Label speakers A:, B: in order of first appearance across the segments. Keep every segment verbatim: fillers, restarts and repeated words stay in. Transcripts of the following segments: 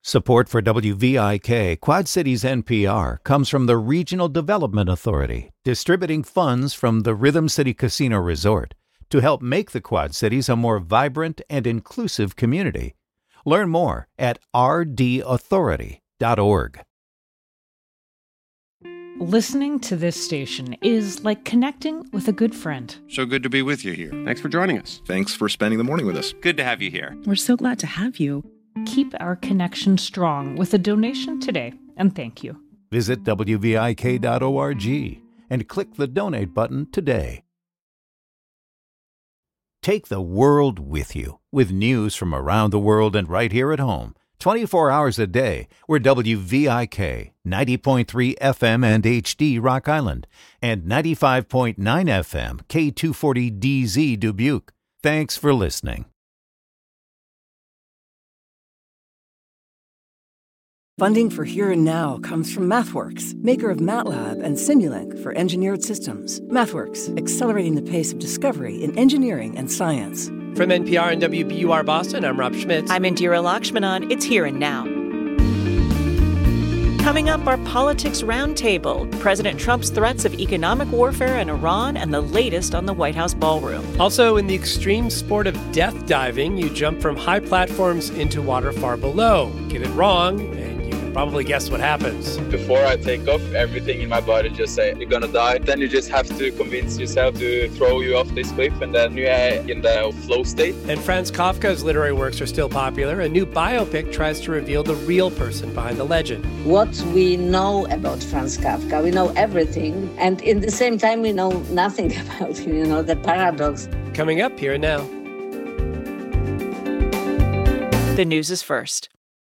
A: Support for W V I K Quad Cities N P R comes from the Regional Development Authority, distributing funds from the Rhythm City Casino Resort to help make the Quad Cities a more vibrant and inclusive community. Learn more at r d authority dot org.
B: Listening to this station is like connecting with a good friend.
C: So good to be with you here. Thanks for joining us.
D: Thanks for spending the morning with us.
E: Good to have you here.
F: We're so glad to have you.
B: Keep our connection strong with a donation today, and thank you.
A: Visit w v i k dot org and click the donate button today. Take the world with you with news from around the world and right here at home. twenty-four hours a day, we're W V I K, ninety point three F M and H D Rock Island, and ninety-five point nine F M K two forty D Z Dubuque. Thanks for listening.
G: Funding for Here and Now comes from MathWorks, maker of MATLAB and Simulink for engineered systems. MathWorks, accelerating the pace of discovery in engineering and science.
H: From N P R and W B U R Boston, I'm Rob Schmitz.
I: I'm Indira Lakshmanan. It's Here and Now. Coming up, our Politics Roundtable, President Trump's threats of economic warfare in Iran, and the latest on the White House ballroom.
H: Also, in the extreme sport of death diving, you jump from high platforms into water far below. Get it wrong, and you can probably guess what happens.
J: Before I take off, everything in my body just say, you're gonna die. Then you just have to convince yourself to throw you off this cliff, and then you're in the flow state.
H: And Franz Kafka's literary works are still popular. A new biopic tries to reveal the real person behind the legend.
K: What we know about Franz Kafka, we know everything, and in the same time we know nothing about him, you know, the paradox.
H: Coming up Here and Now.
I: The news is first.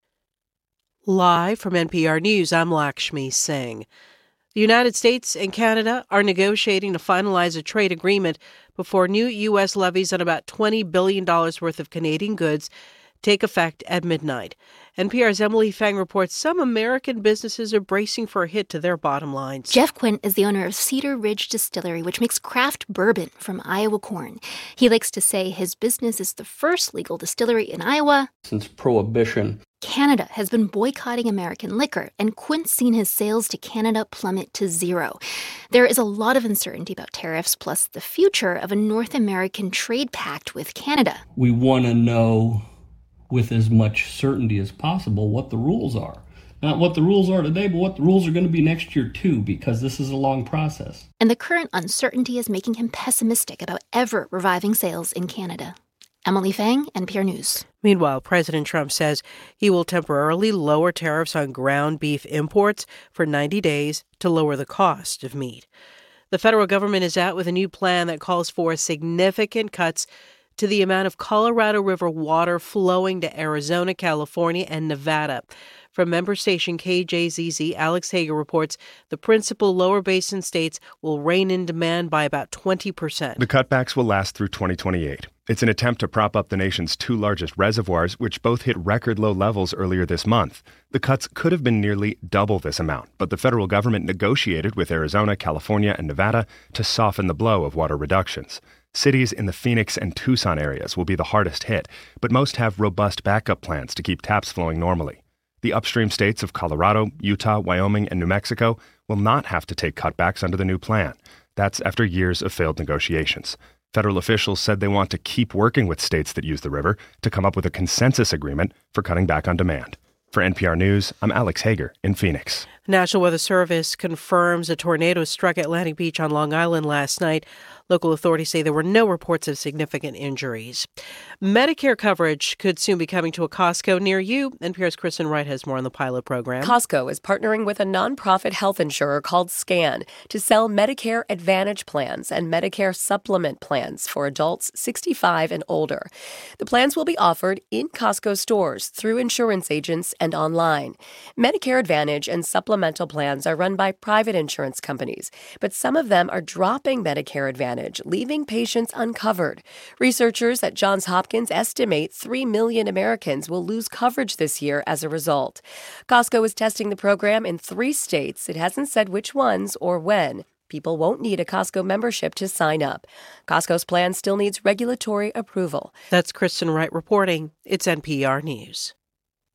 L: Live from N P R News, I'm Lakshmi Singh. The United States and Canada are negotiating to finalize a trade agreement before new U S levies on about twenty billion dollars worth of Canadian goods take effect at midnight. N P R's Emily Fang reports some American businesses are bracing for a hit to their bottom lines.
M: Jeff Quint is the owner of Cedar Ridge Distillery, which makes craft bourbon from Iowa corn. He likes to say his business is the first legal distillery in Iowa
N: since Prohibition.
M: Canada has been boycotting American liquor, and Quint's seen his sales to Canada plummet to zero. There is a lot of uncertainty about tariffs, plus the future of a North American trade pact with Canada.
N: We want to know with as much certainty as possible what the rules are. Not what the rules are today, but what the rules are going to be next year too, because this is a long process.
M: And the current uncertainty is making him pessimistic about ever reviving sales in Canada. Emily Fang, N P R News.
L: Meanwhile, President Trump says he will temporarily lower tariffs on ground beef imports for ninety days to lower the cost of meat. The federal government is out with a new plan that calls for significant cuts to the amount of Colorado River water flowing to Arizona, California, and Nevada. From member station K J Z Z, Alex Hager reports the principal lower basin states will rein in demand by about twenty percent.
O: The cutbacks will last through twenty twenty-eight. It's an attempt to prop up the nation's two largest reservoirs, which both hit record low levels earlier this month. The cuts could have been nearly double this amount, but the federal government negotiated with Arizona, California, and Nevada to soften the blow of water reductions. Cities in the Phoenix and Tucson areas will be the hardest hit, but most have robust backup plans to keep taps flowing normally. The upstream states of Colorado, Utah, Wyoming, and New Mexico will not have to take cutbacks under the new plan. That's after years of failed negotiations. Federal officials said they want to keep working with states that use the river to come up with a consensus agreement for cutting back on demand. For N P R News, I'm Alex Hager in Phoenix.
L: The National Weather Service confirms a tornado struck Atlantic Beach on Long Island last night. Local authorities say there were no reports of significant injuries. Medicare coverage could soon be coming to a Costco near you. N P R's Kristen Wright has more on the pilot program.
P: Costco is partnering with a nonprofit health insurer called SCAN to sell Medicare Advantage plans and Medicare supplement plans for adults sixty-five and older. The plans will be offered in Costco stores through insurance agents and online. Medicare Advantage and supplemental plans are run by private insurance companies, but some of them are dropping Medicare Advantage, leaving patients uncovered. Researchers at Johns Hopkins estimate three million Americans will lose coverage this year as a result. Costco is testing the program in three states. It hasn't said which ones or when. People won't need a Costco membership to sign up. Costco's plan still needs regulatory approval.
L: That's Kristen Wright reporting. It's N P R News.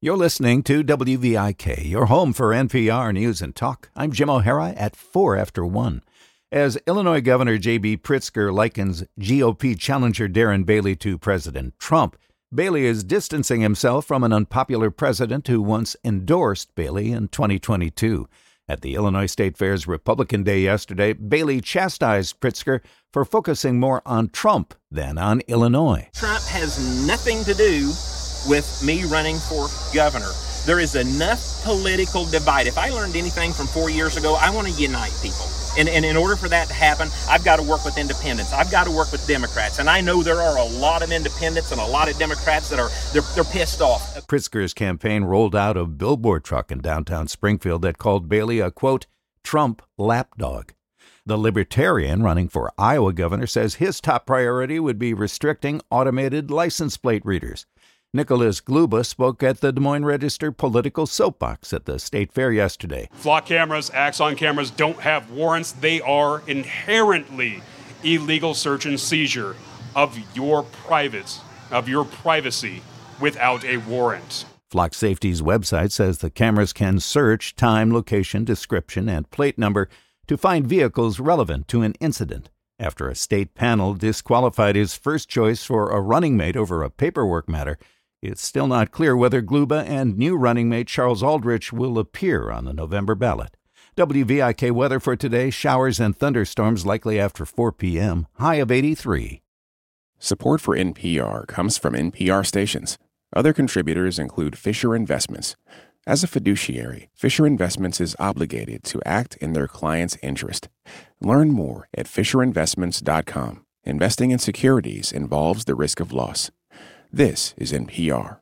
A: You're listening to W V I K, your home for N P R News and Talk. I'm Jim O'Hara at four after one. As Illinois Governor J B Pritzker likens G O P challenger Darren Bailey to President Trump, Bailey is distancing himself from an unpopular president who once endorsed Bailey in twenty twenty-two. At the Illinois State Fair's Republican Day yesterday, Bailey chastised Pritzker for focusing more on Trump than on Illinois.
D: Trump has nothing to do with me running for governor. There is enough political divide. If I learned anything from four years ago, I want to unite people. And, and in order for that to happen, I've got to work with independents. I've got to work with Democrats. And I know there are a lot of independents and a lot of Democrats that are they're, they're pissed off.
A: Pritzker's campaign rolled out a billboard truck in downtown Springfield that called Bailey a, quote, Trump lapdog. The Libertarian running for Iowa governor says his top priority would be restricting automated license plate readers. Nicholas Gluba spoke at the Des Moines Register political soapbox at the state fair yesterday.
E: Flock cameras, Axon cameras don't have warrants. They are inherently illegal search and seizure of your privates, of your privacy without a warrant.
A: Flock Safety's website says the cameras can search time, location, description, and plate number to find vehicles relevant to an incident. After a state panel disqualified his first choice for a running mate over a paperwork matter, it's still not clear whether Gluba and new running mate Charles Aldrich will appear on the November ballot. W V I K weather for today, showers and thunderstorms likely after four p.m., high of eighty-three.
F: Support for N P R comes from N P R stations. Other contributors include Fisher Investments. As a fiduciary, Fisher Investments is obligated to act in their client's interest. Learn more at fisher investments dot com. Investing in securities involves the risk of loss. This is N P R.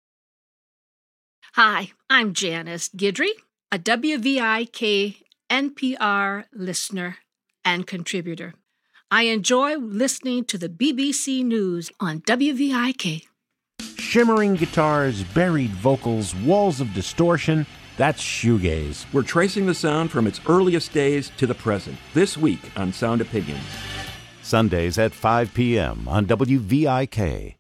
Q: Hi, I'm Janice Guidry, a W V I K N P R listener and contributor. I enjoy listening to the B B C News on W V I K.
R: Shimmering guitars, buried vocals, walls of distortion, that's shoegaze.
S: We're tracing the sound from its earliest days to the present, this week on Sound Opinions.
A: Sundays at five p.m. on W V I K.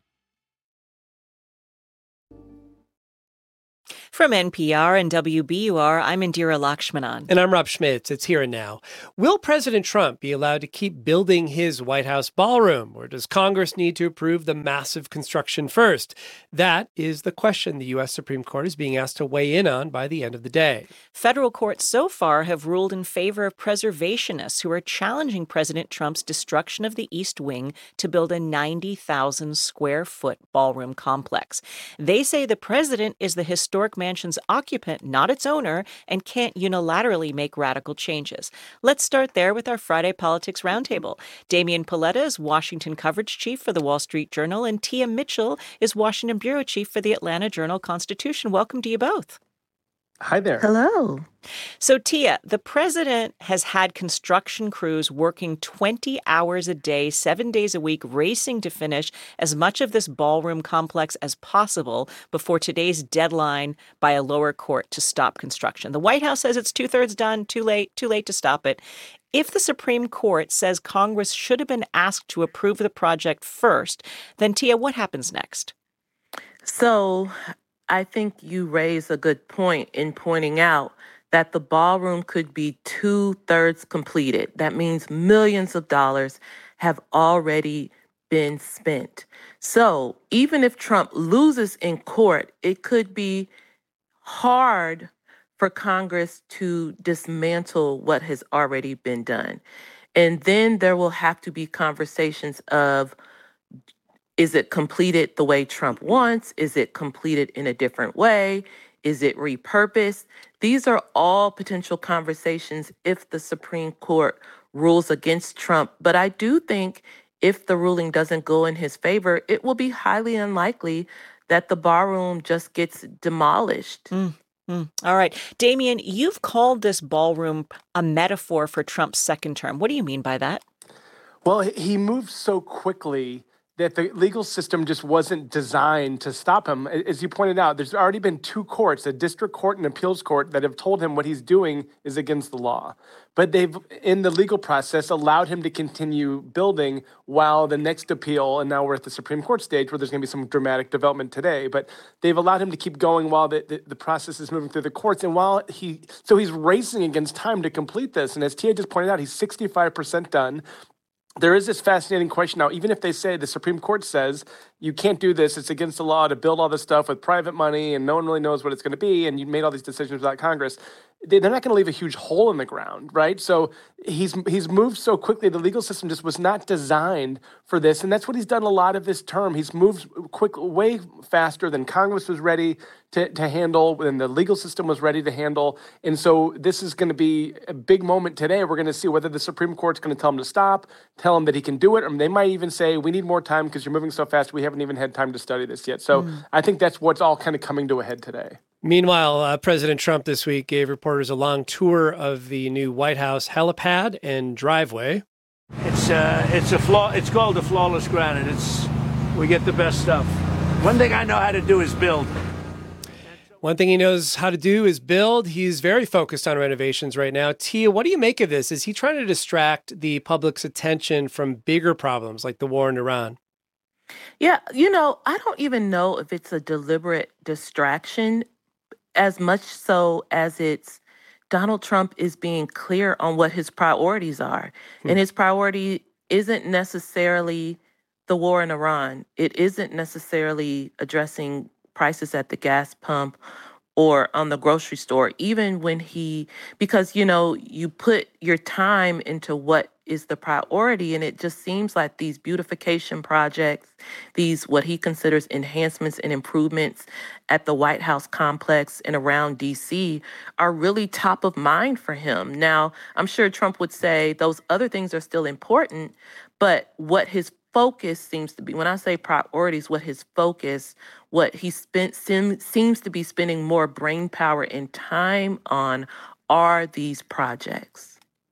I: From N P R and W B U R, I'm Indira Lakshmanan.
H: And I'm Rob Schmitz. It's Here and Now. Will President Trump be allowed to keep building his White House ballroom, or does Congress need to approve the massive construction first? That is the question the U S Supreme Court is being asked to weigh in on by the end of the day.
I: Federal courts so far have ruled in favor of preservationists who are challenging President Trump's destruction of the East Wing to build a ninety thousand square foot ballroom complex. They say the president is the historic mansion's occupant, not its owner, and can't unilaterally make radical changes. Let's start there with our Friday Politics Roundtable. Damian Paletta is Washington coverage chief for the Wall Street Journal, and Tia Mitchell is Washington bureau chief for the Atlanta Journal-Constitution. Welcome to you both.
T: Hi there.
U: Hello.
I: So, Tia, the president has had construction crews working twenty hours a day, seven days a week, racing to finish as much of this ballroom complex as possible before today's deadline by a lower court to stop construction. The White House says it's two-thirds done, too late, too late to stop it. If the Supreme Court says Congress should have been asked to approve the project first, then, Tia, what happens next?
U: So I think you raise a good point in pointing out that the ballroom could be two-thirds completed. That means millions of dollars have already been spent. So even if Trump loses in court, it could be hard for Congress to dismantle what has already been done. And then there will have to be conversations of, is it completed the way Trump wants? Is it completed in a different way? Is it repurposed? These are all potential conversations if the Supreme Court rules against Trump. But I do think if the ruling doesn't go in his favor, it will be highly unlikely that the ballroom just gets demolished.
I: Mm. Mm. All right. Damian, you've called this ballroom a metaphor for Trump's second term. What do you mean by that?
T: Well, he moved so quickly that the legal system just wasn't designed to stop him. As you pointed out, there's already been two courts, a district court and appeals court, that have told him what he's doing is against the law. But they've, in the legal process, allowed him to continue building while the next appeal, and now we're at the Supreme Court stage where there's going to be some dramatic development today, but they've allowed him to keep going while the, the, the process is moving through the courts. And while he, so he's racing against time to complete this. And as T A just pointed out, he's sixty-five percent done. There is this fascinating question now, even if they say the Supreme Court says you can't do this, it's against the law to build all this stuff with private money and no one really knows what it's going to be, and you made all these decisions without Congress, they're not going to leave a huge hole in the ground, right? So he's he's moved so quickly. The legal system just was not designed for this, and that's what he's done a lot of this term. He's moved quick, way faster than Congress was ready to, to handle, and the legal system was ready to handle. And so this is going to be a big moment today. We're going to see whether the Supreme Court's going to tell him to stop, tell him that he can do it, or they might even say, we need more time because you're moving so fast, we haven't even had time to study this yet. So mm. I think that's what's all kind of coming to a head today.
H: Meanwhile, uh, President Trump this week gave reporters a long tour of the new White House helipad and driveway.
V: It's uh, it's a flaw. It's called a flawless granite. It's we get the best stuff. One thing I know how to do is build.
H: One thing he knows how to do is build. He's very focused on renovations right now. Tia, what do you make of this? Is he trying to distract the public's attention from bigger problems like the war in Iran?
U: Yeah, you know, I don't even know if it's a deliberate distraction as much so as it's Donald Trump is being clear on what his priorities are. Hmm. And his priority isn't necessarily the war in Iran. It isn't necessarily addressing prices at the gas pump or on the grocery store, even when he, because, you know, you put your time into what is the priority, and it just seems like these beautification projects, these what he considers enhancements and improvements at the White House complex and around D C are really top of mind for him. Now, I'm sure Trump would say those other things are still important, but what his focus seems to be, when I say priorities, what his focus, what he spent sim, seems to be spending more brain power and time on are these projects.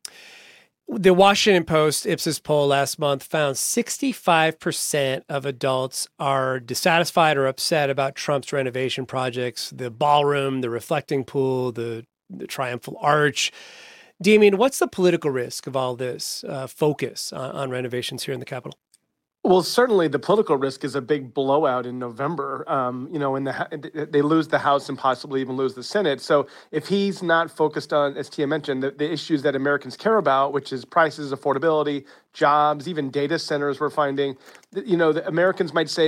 H: The Washington Post Ipsos poll last month found sixty-five percent of adults are dissatisfied or upset about Trump's renovation projects, the ballroom, the reflecting pool, the, the triumphal arch. Damian, what's the political risk of all this uh, focus on, on renovations here in the Capitol?
T: Well, certainly the political risk is a big blowout in November. Um, you know, in the they lose the House and possibly even lose the Senate. So if he's not focused on, as Tia mentioned, the, the issues that Americans care about, which is prices, affordability, jobs, even data centers, we're finding, you know, the Americans might say,